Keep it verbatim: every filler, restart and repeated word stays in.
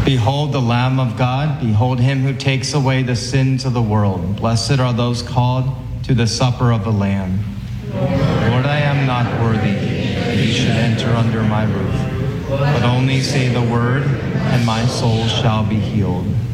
Behold the Lamb of God, behold him who takes away the sins of the world. Blessed are those called to the supper of the Lamb. Lord, I am not worthy that you should enter under my roof, but only say the word, and my soul shall be healed.